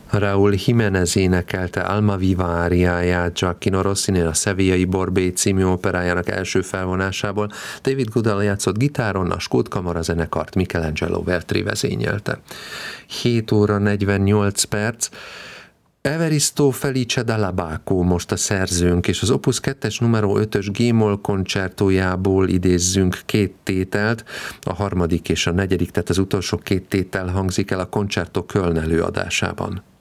Raúl Jiménez énekelte Alma Viva áriáját Gioacchino Rossini a Sevillai Borbé című operájának első felvonásából. David Goodall játszott gitáron, a Skót Kamara zenekart Michelangelo Veltri vezényelte. 7 óra 48 perc. Evaristo Felice Dall'Abaco most a szerzőnk, és az Opus 2-es numero 5-ös G-moll koncertójából idézzünk 2 tételt, a harmadik és a negyedik, tehát az utolsó 2 tétel hangzik el a Concerto Köln előadásában.